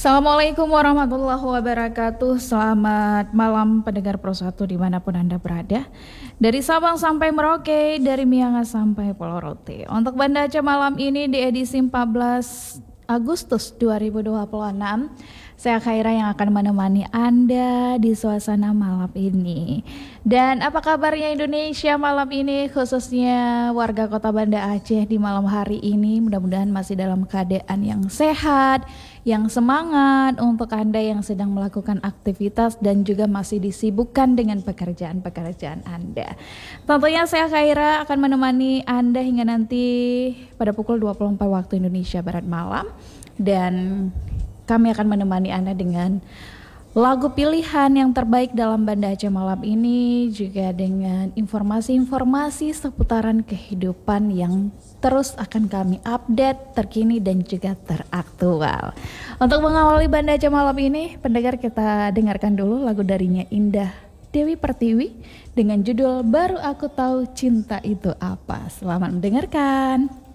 Assalamualaikum warahmatullahi wabarakatuh. Selamat malam pendengar Pro 1 dimanapun Anda berada. Dari Sabang sampai Merauke, dari Miangas sampai Pulau Rote. Untuk Banda Aceh malam ini di edisi 14 Agustus 2026, saya Khaira yang akan menemani Anda di suasana malam ini. Dan apa kabarnya Indonesia malam ini, khususnya warga kota Banda Aceh di malam hari ini? Mudah-mudahan masih dalam keadaan yang sehat, yang semangat untuk Anda yang sedang melakukan aktivitas dan juga masih disibukkan dengan pekerjaan-pekerjaan Anda. Tentunya saya Khaira akan menemani Anda hingga nanti pada pukul 24 waktu Indonesia Barat malam. Dan kami akan menemani Anda dengan lagu pilihan yang terbaik dalam Banda Aceh malam ini, juga dengan informasi-informasi seputaran kehidupan yang terus akan kami update, terkini dan juga teraktual. Untuk mengawali Banda Aceh malam ini, pendengar, kita dengarkan dulu lagu darinya Indah Dewi Pertiwi dengan judul Baru Aku Tahu Cinta Itu Apa. Selamat mendengarkan.